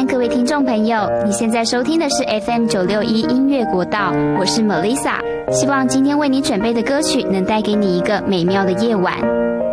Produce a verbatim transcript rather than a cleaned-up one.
安，各位听众朋友，你现在收听的是 F M 九六一音乐国道，我是 Melissa， 希望今天为你准备的歌曲能带给你一个美妙的夜晚。